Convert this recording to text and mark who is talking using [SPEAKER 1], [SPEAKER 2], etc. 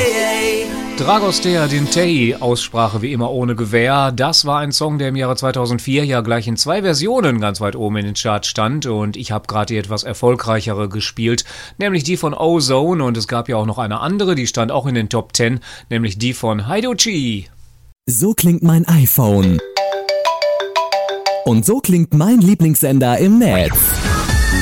[SPEAKER 1] Dragostea Dintei, Aussprache wie immer ohne Gewähr. Das war ein Song, der im Jahre 2004 ja gleich in 2 Versionen ganz weit oben in den Charts stand. Und ich habe gerade die etwas erfolgreichere gespielt, nämlich die von Ozone. Und es gab ja auch noch eine andere, die stand auch in den Top 10, nämlich die von Heidochi.
[SPEAKER 2] So klingt mein iPhone. Und so klingt mein Lieblingssender im Netz.